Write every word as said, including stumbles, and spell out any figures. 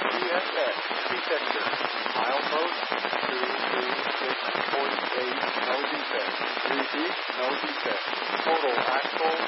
T S X, detector. Milepost two two six point eight, no defect. Repeat, no defect. Total axle